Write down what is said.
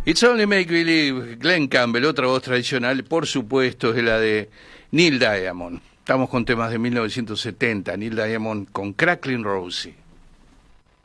It's Only Make Believe, Glenn Campbell, otra voz tradicional, por supuesto, es la de Neil Diamond. Estamos con temas de 1970, Neil Diamond con Cracklin' Rosie.